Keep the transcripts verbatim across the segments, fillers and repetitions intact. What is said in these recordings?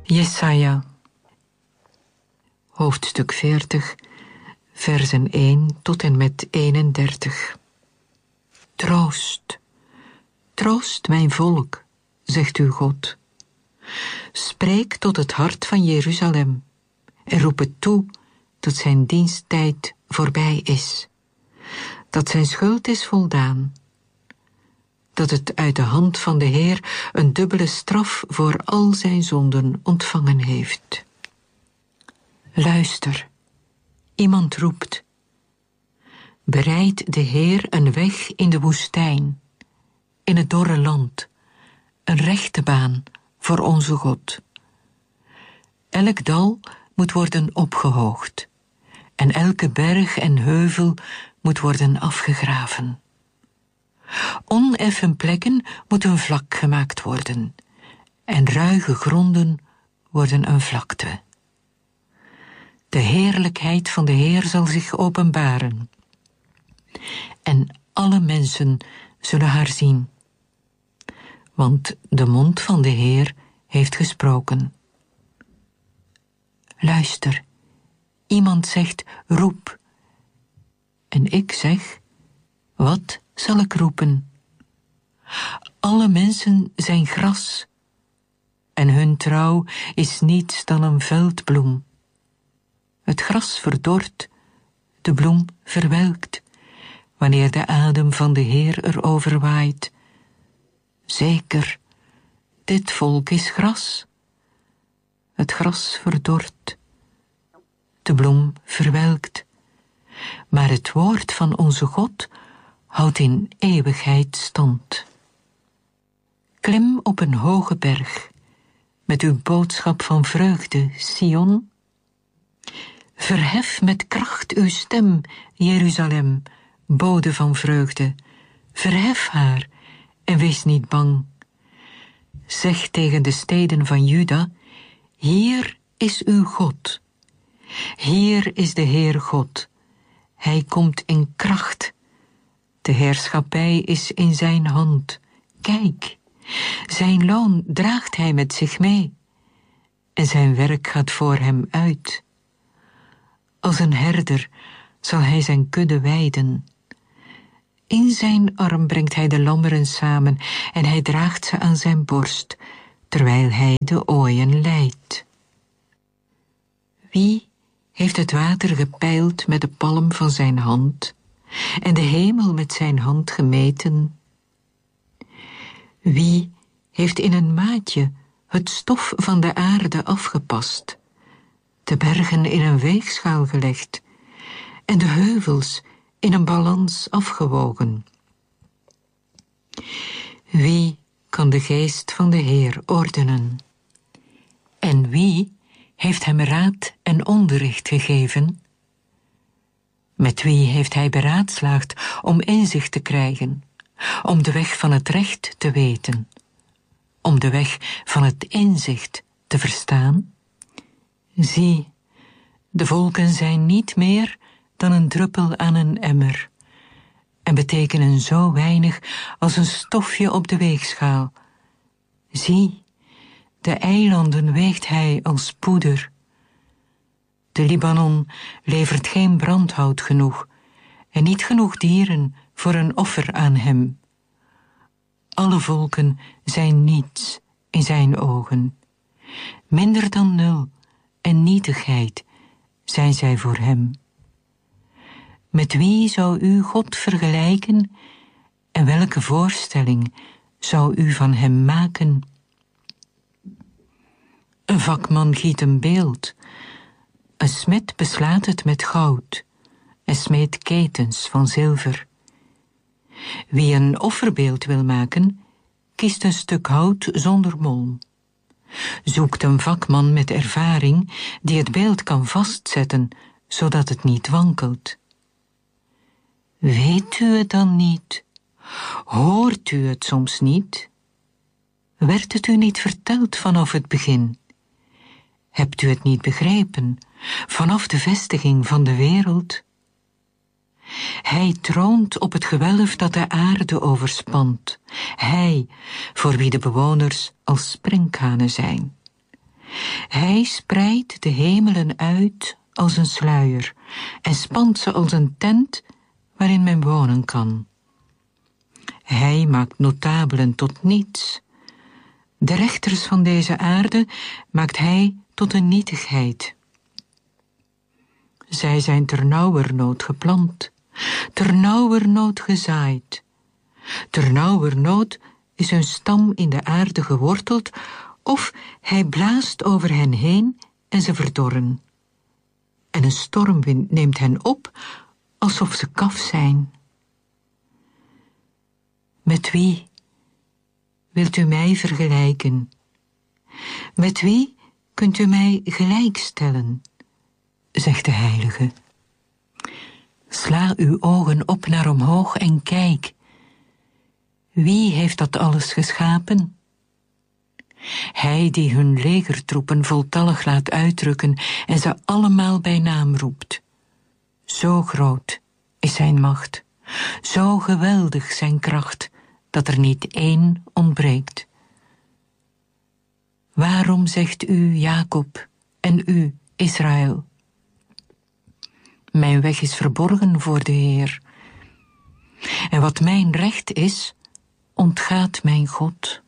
Jesaja, hoofdstuk veertig, versen één tot en met eenendertig. Troost, troost mijn volk, zegt uw God. Spreek tot het hart van Jeruzalem en roep het toe dat zijn diensttijd voorbij is, dat zijn schuld is voldaan, dat het uit de hand van de Heer een dubbele straf voor al zijn zonden ontvangen heeft. Luister, iemand roept. Bereid de Heer een weg in de woestijn, in het dorre land, een rechte baan voor onze God. Elk dal moet worden opgehoogd, en elke berg en heuvel moet worden afgegraven. Oneffen plekken moeten vlak gemaakt worden, en ruige gronden worden een vlakte. De heerlijkheid van de Heer zal zich openbaren, en alle mensen zullen haar zien. Want de mond van de Heer heeft gesproken. Luister, iemand zegt, roep. En ik zeg, wat zal ik roepen? Alle mensen zijn gras, en hun trouw is niets dan een veldbloem. Het gras verdort, de bloem verwelkt, wanneer de adem van de Heer erover waait. Zeker, dit volk is gras. Het gras verdort, de bloem verwelkt, maar het woord van onze God houdt in eeuwigheid stand. Klim op een hoge berg, met uw boodschap van vreugde, Sion. Verhef met kracht uw stem, Jeruzalem, bode van vreugde. Verhef haar en wees niet bang. Zeg tegen de steden van Juda, hier is uw God. Hier is de Heer God. Hij komt in kracht. De heerschappij is in zijn hand. Kijk, zijn loon draagt hij met zich mee, en zijn werk gaat voor hem uit. Als een herder zal hij zijn kudde weiden. In zijn arm brengt hij de lammeren samen, en hij draagt ze aan zijn borst, terwijl hij de ooien leidt. Wie heeft het water gepeild met de palm van zijn hand, en de hemel met zijn hand gemeten? Wie heeft in een maatje het stof van de aarde afgepast, de bergen in een weegschaal gelegd, en de heuvels in een balans afgewogen? Wie kan de geest van de Heer ordenen? En wie heeft hem raad en onderricht gegeven? Met wie heeft hij beraadslaagd om inzicht te krijgen, om de weg van het recht te weten, om de weg van het inzicht te verstaan? Zie, de volken zijn niet meer dan een druppel aan een emmer, en betekenen zo weinig als een stofje op de weegschaal. Zie, de eilanden weegt hij als poeder. De Libanon levert geen brandhout genoeg, en niet genoeg dieren voor een offer aan hem. Alle volken zijn niets in zijn ogen. Minder dan nul en nietigheid zijn zij voor hem. Met wie zou u God vergelijken, en welke voorstelling zou u van hem maken? Een vakman giet een beeld, een smid beslaat het met goud en smeet ketens van zilver. Wie een offerbeeld wil maken, kiest een stuk hout zonder molm. Zoekt een vakman met ervaring die het beeld kan vastzetten, zodat het niet wankelt. Weet u het dan niet? Hoort u het soms niet? Werd het u niet verteld vanaf het begin? Hebt u het niet begrepen, vanaf de vestiging van de wereld? Hij troont op het gewelf dat de aarde overspant. Hij, voor wie de bewoners als sprinkhanen zijn. Hij spreidt de hemelen uit als een sluier en spant ze als een tent waarin men wonen kan. Hij maakt notabelen tot niets. De rechters van deze aarde maakt hij tot een nietigheid. Zij zijn ternauwernood geplant, ternauwernood gezaaid. Ternauwernood is hun stam in de aarde geworteld, of hij blaast over hen heen en ze verdorren. En een stormwind neemt hen op, alsof ze kaf zijn. Met wie wilt u mij vergelijken? Met wie kunt u mij gelijkstellen? Zegt de Heilige. Sla uw ogen op naar omhoog en kijk. Wie heeft dat alles geschapen? Hij die hun legertroepen voltallig laat uitdrukken en ze allemaal bij naam roept. Zo groot is zijn macht, zo geweldig zijn kracht, dat er niet één ontbreekt. Waarom zegt u, Jacob, en u, Israël? Mijn weg is verborgen voor de Heer. En wat mijn recht is, ontgaat mijn God.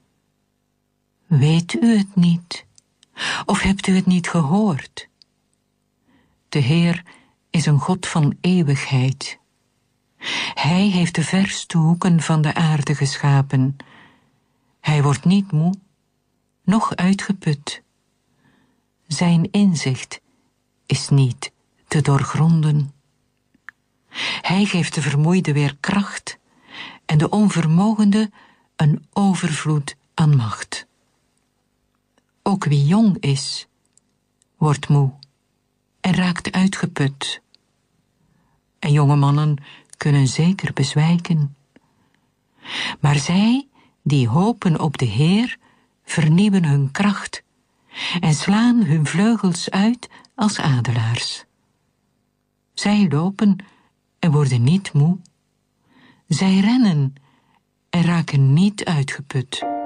Weet u het niet? Of hebt u het niet gehoord? De Heer is een God van eeuwigheid. Hij heeft de verste hoeken van de aarde geschapen. Hij wordt niet moe, noch uitgeput. Zijn inzicht is niet te doorgronden. Hij geeft de vermoeide weer kracht en de onvermogende een overvloed aan macht. Ook wie jong is, wordt moe en raakt uitgeput. En jonge mannen kunnen zeker bezwijken. Maar zij die hopen op de Heer, vernieuwen hun kracht en slaan hun vleugels uit als adelaars. Zij lopen en worden niet moe. Zij rennen en raken niet uitgeput.